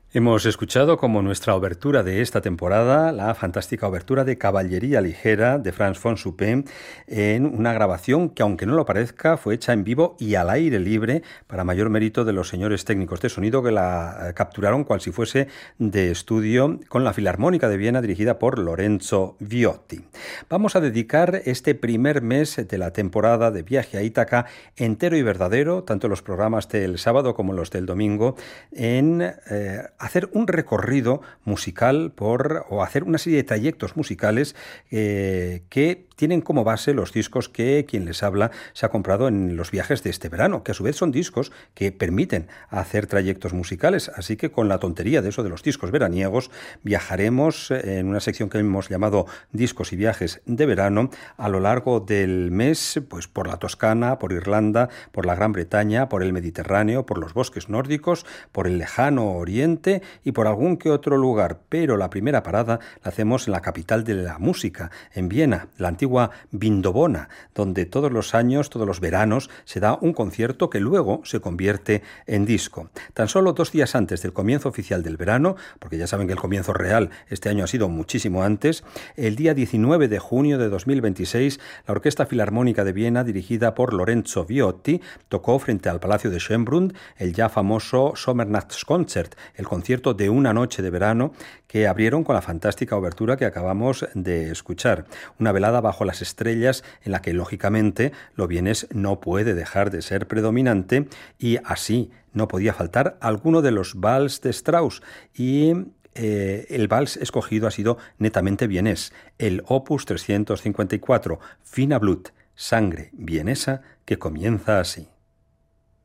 Hemos escuchado como nuestra obertura de esta temporada la fantástica obertura de Caballería Ligera de Franz von Suppé en una grabación que, aunque no lo parezca, fue hecha en vivo y al aire libre para mayor mérito de los señores técnicos de sonido que la capturaron cual si fuese de estudio con la Filarmónica de Viena dirigida por Lorenzo Viotti. Vamos a dedicar este primer mes de la temporada de Viaje a Ítaca entero y verdadero, tanto los programas del sábado como los del domingo, en hacer un recorrido musical o hacer una serie de trayectos musicales que tienen como base los discos que quien les habla se ha comprado en los viajes de este verano, que a su vez son discos que permiten hacer trayectos musicales. Así que con la tontería de eso de los discos veraniegos, viajaremos en una sección que hemos llamado Discos y Viajes de Verano a lo largo del mes, pues por la Toscana, por Irlanda, por la Gran Bretaña, por el Mediterráneo, por los bosques nórdicos, por el lejano Oriente y por algún que otro lugar. Pero la primera parada la hacemos en la capital de la música, en Viena, la antigua Vindobona, donde todos los años, todos los veranos, se da un concierto que luego se convierte en disco. Tan solo 2 días antes del comienzo oficial del verano, porque ya saben que el comienzo real este año ha sido muchísimo antes, el día 19 de junio de 2026, la Orquesta Filarmónica de Viena, dirigida por Lorenzo Viotti, tocó frente al Palacio de Schönbrunn el ya famoso Sommernachtskonzert, el concierto de una noche de verano que abrieron con la fantástica obertura que acabamos de escuchar. Una velada bajo las estrellas en la que, lógicamente, lo vienes no puede dejar de ser predominante y así no podía faltar alguno de los vals de Strauss y el vals escogido ha sido netamente vienés, el Opus 354, Fina Blut, sangre vienesa que comienza así.